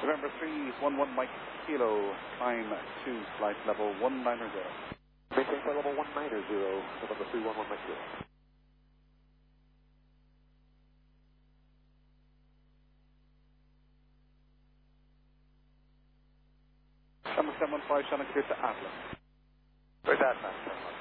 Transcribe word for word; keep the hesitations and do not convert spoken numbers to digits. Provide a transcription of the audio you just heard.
November three one one Mike Kilo, climb to flight level one nine zero. Maintain flight level one nine zero, November three one one Mike Kilo. Number seven one five, Shannon clear to Atlas. Right, that, man.